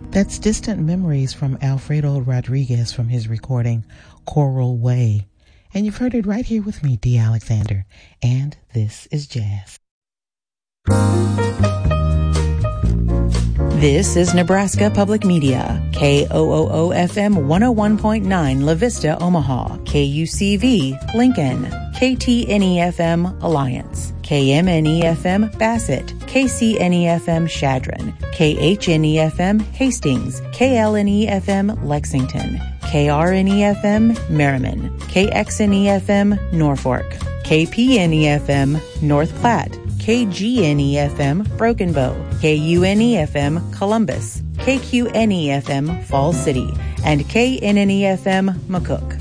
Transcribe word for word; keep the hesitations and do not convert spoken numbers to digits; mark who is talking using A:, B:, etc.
A: That's Distant Memories from Alfredo Rodriguez from his recording Coral Way. And you've heard it right here with me, Dee Alexander. And this is Jazz. This is Nebraska Public Media, K O O O F M one oh one point nine La Vista, Omaha, K U C V, Lincoln, K T N E F M, Alliance, K M N E F M, Bassett, K C N E F M, Chadron, K H N E F M, Hastings, K L N E F M, Lexington, K R N E F M, Merriman, K X N E F M, Norfolk, K P N E F M, North Platte, K G N E F M, Broken Bow, K U N E F M, Columbus, K Q N E F M, Falls City, and K N N E F M, McCook.